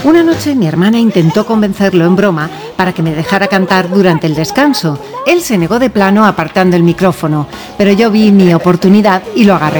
Una noche mi hermana intentó convencerlo en broma para que me dejara cantar durante el descanso. Él se negó de plano apartando el micrófono, pero yo vi mi oportunidad y lo agarré.